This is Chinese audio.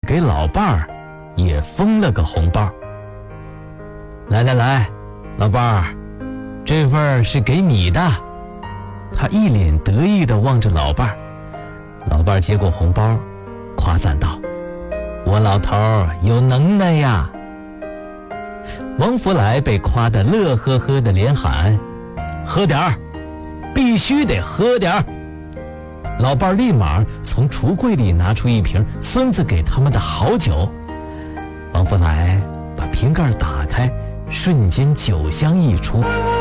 给老伴儿也封了个红包。来，老伴儿，这份是给你的。他一脸得意地望着老伴儿。老伴儿接过红包，夸赞道：“我老头儿有能耐呀！”王福来被夸得乐呵呵的，连喊：“喝点儿，必须得喝点儿！”老伴儿立马从橱柜里拿出一瓶孙子给他们的好酒。王福来把瓶盖打开，瞬间酒香溢出。